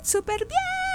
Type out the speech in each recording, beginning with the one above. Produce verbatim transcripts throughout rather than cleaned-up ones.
súper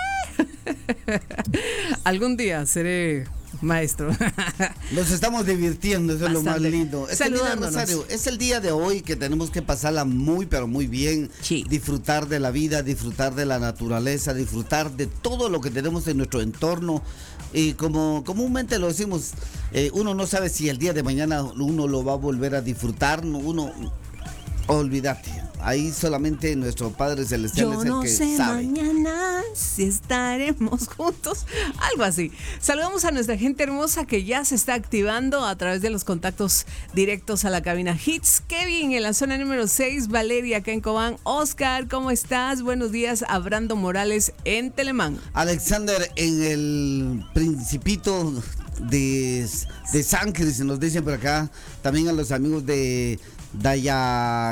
bien. Algún día seré maestro. Nos estamos divirtiendo, eso Bastante. es lo más lindo. Es, mira, Rosario, es el día de hoy que tenemos que pasarla muy, pero muy bien. Sí. Disfrutar de la vida, disfrutar de la naturaleza, disfrutar de todo lo que tenemos en nuestro entorno. Y como comúnmente lo decimos, eh, uno no sabe si el día de mañana uno lo va a volver a disfrutar. Uno, olvídate. Ahí solamente nuestro Padre Celestial Yo es el no que sé sabe. mañana si estaremos juntos, algo así. Saludamos a nuestra gente hermosa que ya se está activando a través de los contactos directos a la cabina Hits. Kevin en la zona número seis, Valeria acá en Cobán, Oscar, ¿cómo estás? Buenos días a Brando Morales en Telemán. Alexander en el Principito de, de San Cris, nos dicen por acá. También a los amigos de Daya,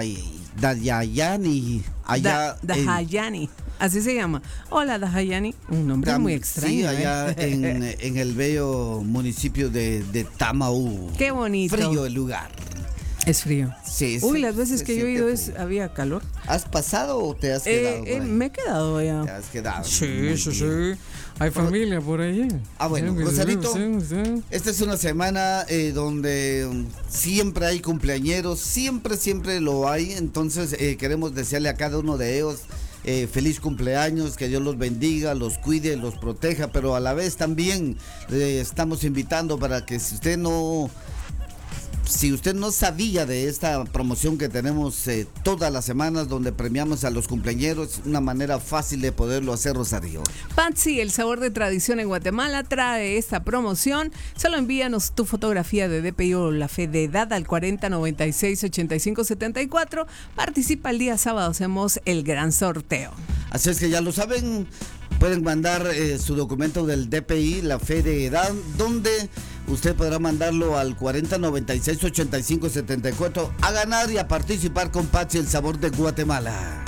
Dayayani, allá Da, Dahayani, así se llama. Hola Dahayani, un nombre Tam, muy extraño. Sí, allá ¿eh? en, en el bello municipio de, de Tamaú. Qué bonito. Frío el lugar. Es frío. Sí, Uy, sí, las veces se que yo he siente ido es, frío. había calor. ¿Has pasado o te has Eh, quedado? eh, por ahí? me he quedado allá. Te has quedado. Sí, Muy sí, bien. sí. Hay familia por allí. Ah, bueno, Sí, Rosarito, sí, sí. esta es una semana eh, donde um, siempre hay cumpleañeros, siempre, siempre lo hay. Entonces eh, queremos desearle a cada uno de ellos eh, feliz cumpleaños, que Dios los bendiga, los cuide, los proteja, pero a la vez también eh, estamos invitando para que si usted no... Si usted no sabía de esta promoción que tenemos eh, todas las semanas donde premiamos a los cumpleañeros, una manera fácil de poderlo hacer, Rosario. Patsy, el sabor de tradición en Guatemala, trae esta promoción. Solo envíanos tu fotografía de D P I o la fe de edad al cuarenta noventa y seis ochenta y cinco setenta y cuatro. Participa el día sábado, hacemos el gran sorteo. Así es que ya lo saben, pueden mandar eh, su documento del D P I, la fe de edad, donde usted podrá mandarlo al cuarenta noventa y seis ochenta y cinco setenta y cuatro a ganar y a participar con Patsy, el sabor de Guatemala.